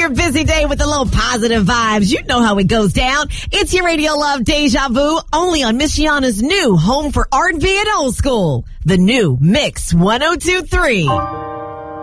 your busy day with a little positive vibes. You know how it goes down. It's your Radio Love Deja Vu, only on Michiana's new home for R&B and old school. The new Mix 102.3.